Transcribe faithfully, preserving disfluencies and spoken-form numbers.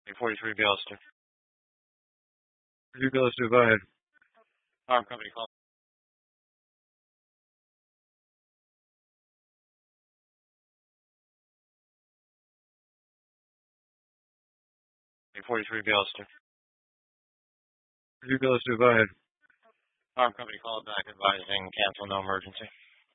eight forty-three Bielster. You Bielster, go ahead. Arm company call. eight forty-three Bielster. You Bielster, go ahead. Arm company call back advising cancel, no emergency.